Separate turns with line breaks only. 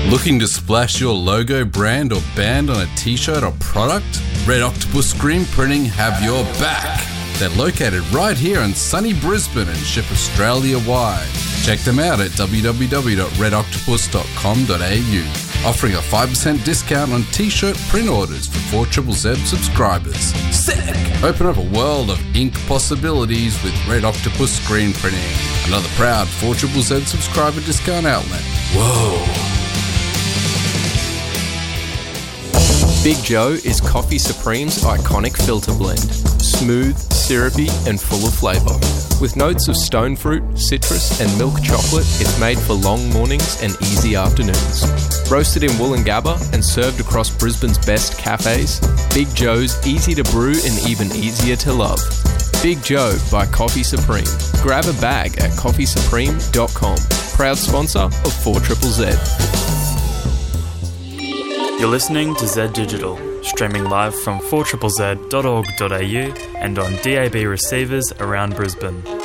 Looking to splash your logo, brand or band on a t-shirt or product? Red Octopus Screen Printing have your back. They're located right here in sunny Brisbane and ship Australia-wide. Check them out at www.redoctopus.com.au, offering a 5% discount on t-shirt print orders for 4ZZZ subscribers. Sick! Open up a world of ink possibilities with Red Octopus Screen Printing, another proud 4ZZZ subscriber discount outlet. Whoa!
Big Joe is Coffee Supreme's iconic filter blend. Smooth, syrupy and full of flavour. With notes of stone fruit, citrus and milk chocolate, it's made for long mornings and easy afternoons. Roasted in Woolloongabba and served across Brisbane's best cafes, Big Joe's easy to brew and even easier to love. Big Joe by Coffee Supreme. Grab a bag at coffeesupreme.com. Proud sponsor of 4ZZZ.
You're listening to Z Digital, streaming live from 4ZZZ.org.au and on DAB receivers around Brisbane.